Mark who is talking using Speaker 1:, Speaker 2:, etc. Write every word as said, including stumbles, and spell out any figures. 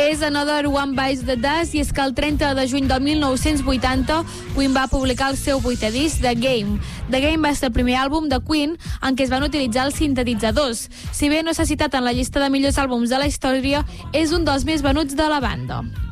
Speaker 1: és Another One Bites the Dust, i és que el trenta de juny del mil nou-cents vuitanta Queen va publicar el seu vuitè disc, The Game. The Game va ser el primer àlbum de Queen en què es van utilitzar els sintetitzadors. Si bé no s'ha citat en la llista de millors àlbums de la història, és un dels més venuts de la banda.